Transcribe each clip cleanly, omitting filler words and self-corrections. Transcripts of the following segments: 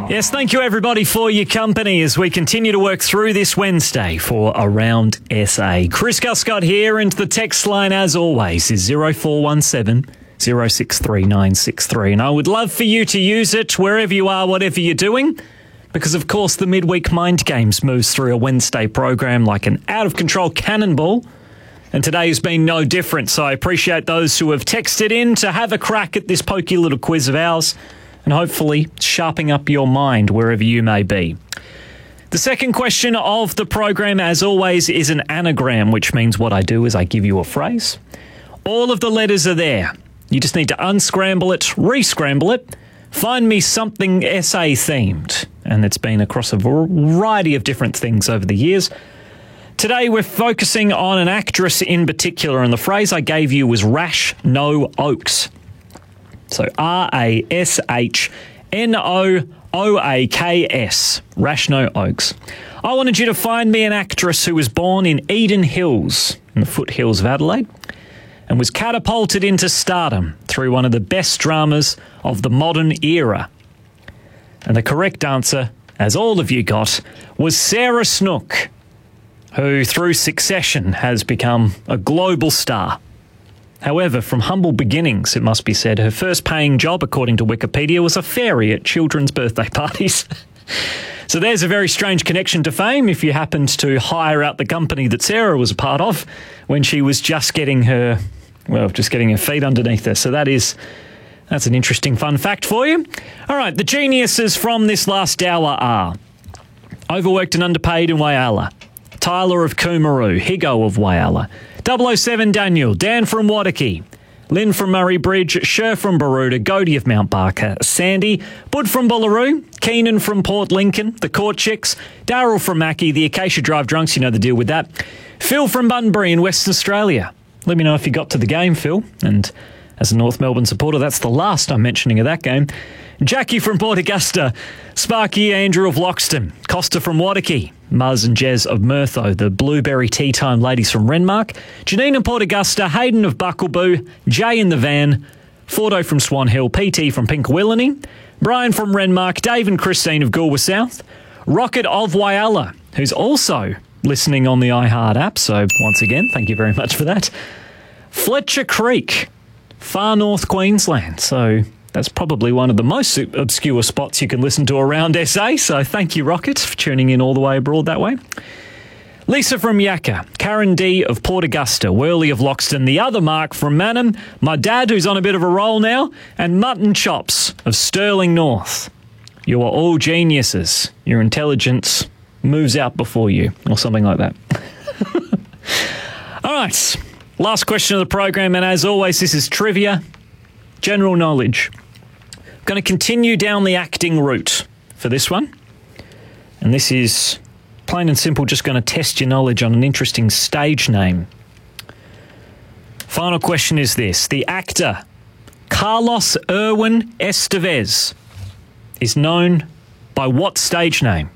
Yes, thank you everybody for your company as we continue to work through this Wednesday for Around SA. Chris Guscott here, and the text line as always is 0417 063963. And I would love for you to use it wherever you are, whatever you're doing, because of course the Midweek Mind Games moves through a Wednesday program like an out-of-control cannonball. And today has been no different, so I appreciate those who have texted in to have a crack at this pokey little quiz of ours and hopefully sharpen up your mind wherever you may be. The second question of the program, as always, is an anagram, which means what I do is I give you a phrase. All of the letters are there. You just need to unscramble it, re-scramble it, find me something SA themed. And it's been across a variety of different things over the years. Today we're focusing on an actress in particular, and the phrase I gave you was Rash No Oaks. So RASHNOOAKS, Rash No Oaks. I wanted you to find me an actress who was born in Eden Hills, in the foothills of Adelaide, and was catapulted into stardom through one of the best dramas of the modern era. And the correct answer, as all of you got, was Sarah Snook, who through Succession has become a global star. However, from humble beginnings, it must be said, her first paying job, according to Wikipedia, was a fairy at children's birthday parties. So there's a very strange connection to fame if you happened to hire out the company that Sarah was a part of when she was just getting her feet underneath her. So that's an interesting fun fact for you. All right, the geniuses from this last hour are overworked and underpaid in Whyalla, Tyler of Coomaroo, Higo of Whyalla, 007 Daniel, Dan from Wadaki, Lynn from Murray Bridge, Sher from Baroda, Godey of Mount Barker, Sandy, Bud from Bullaroo, Keenan from Port Lincoln, the Court Chicks, Darryl from Mackie, the Acacia Drive Drunks, you know the deal with that, Phil from Bunbury in Western Australia. Let me know if you got to the game, Phil, and as a North Melbourne supporter, that's the last I'm mentioning of that game. Jackie from Port Augusta, Sparky Andrew of Loxton, Costa from Wadaki, Muzz and Jez of Murtho, the Blueberry Tea Time ladies from Renmark, Janine of Port Augusta, Hayden of Buckleboo, Jay in the Van, Fordo from Swan Hill, PT from Pinkwillany, Brian from Renmark, Dave and Christine of Goolwa South, Rocket of Whyalla, who's also listening on the iHeart app, so once again, thank you very much for that. Fletcher Creek, far north Queensland, so that's probably one of the most obscure spots you can listen to around SA, so thank you, Rocket, for tuning in all the way abroad that way. Lisa from Yakka, Karen D of Port Augusta, Worley of Loxton, the other Mark from Manham, my dad, who's on a bit of a roll now, and Mutton Chops of Stirling North. You are all geniuses. Your intelligence moves out before you, or something like that. All right, last question of the program, and as always, this is trivia, general knowledge. Going to continue down the acting route for this one. And this is plain and simple just going to test your knowledge on an interesting stage name. Final question is this. The actor Carlos Irwin Estevez is known by what stage name?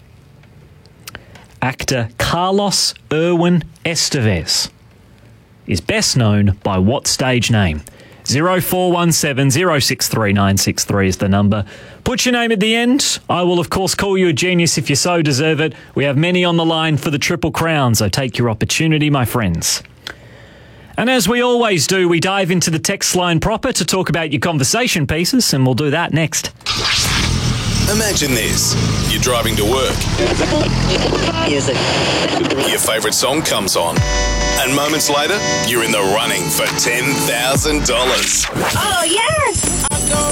Actor Carlos Irwin Estevez is best known by what stage name? 0417 063963 is the number. Put your name at the end. I will, of course, call you a genius if you so deserve it. We have many on the line for the Triple Crown, so take your opportunity, my friends. And as we always do, we dive into the text line proper to talk about your conversation pieces, and we'll do that next. Imagine this. You're driving to work. Music. Your favourite song comes on. And moments later, you're in the running for $10,000. Oh, yes!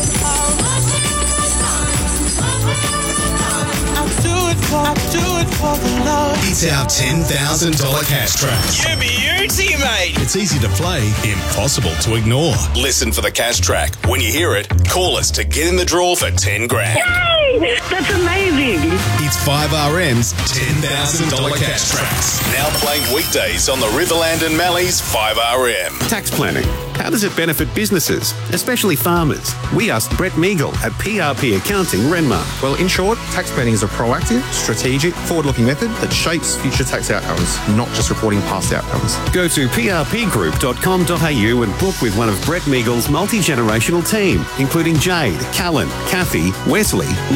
I do it for the love. It's our $10,000 cash track. You beauty, mate. It's easy to play, impossible to ignore. Listen for the cash track. When you hear it, call us to get in the draw for 10 grand. Yay! That's amazing. It's 5RM's $10,000 cash tracks. Now playing weekdays on the Riverland and Mallee's 5RM. Tax planning. How does it benefit businesses, especially farmers? We asked Brett Meagle at PRP Accounting, Renmark. Well, in short, tax planning is a proactive, strategic, forward-looking method that shapes future tax outcomes, not just reporting past outcomes. Go to prpgroup.com.au and book with one of Brett Meagle's multi-generational team, including Jade, Callan, Kathy, Wesley,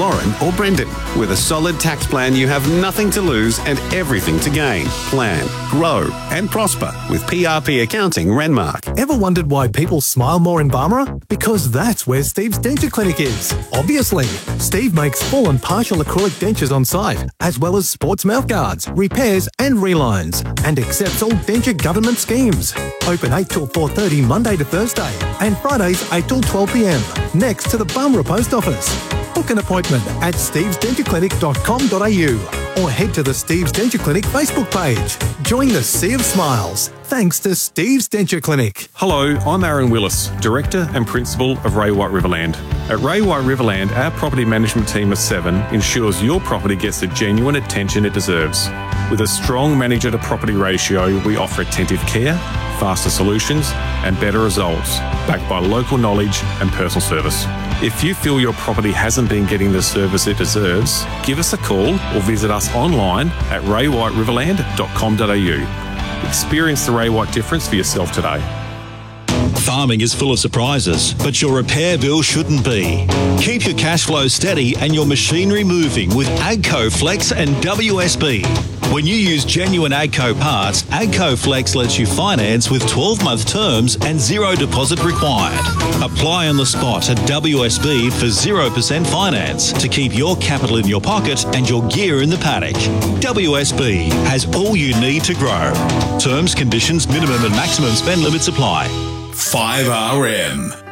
Lauren or Brendan. With a solid tax plan, you have nothing to lose and everything to gain. Plan, grow and prosper with PRP Accounting Renmark. Ever wondered why people smile more in Barmera? Because that's where Steve's Denture Clinic is. Obviously, Steve makes full and partial acrylic dentures on site, as well as sports mouth guards, repairs and relines, and accepts all denture government schemes. Open 8 till 4:30 Monday to Thursday and Fridays 8 till 12 p.m. next to the Barmera Post Office. Book an appointment at stevesdentureclinic.com.au or head to the Steve's Denture Clinic Facebook page. Join the Sea of Smiles thanks to Steve's Denture Clinic. Hello, I'm Aaron Willis, Director and Principal of Ray White Riverland. At Ray White Riverland, our property management team of 7 ensures your property gets the genuine attention it deserves. With a strong manager to property ratio, we offer attentive care, faster solutions and better results, backed by local knowledge and personal service. If you feel your property hasn't been getting the service it deserves, give us a call or visit us online at raywhiteriverland.com.au. Experience the Ray White difference for yourself today. Farming is full of surprises, but your repair bill shouldn't be. Keep your cash flow steady and your machinery moving with AGCO Flex and WSB. When you use genuine AGCO parts, AGCO Flex lets you finance with 12-month terms and 0 deposit required. Apply on the spot at WSB for 0% finance to keep your capital in your pocket and your gear in the paddock. WSB has all you need to grow. Terms, conditions, minimum and maximum spend limits apply. 5RM.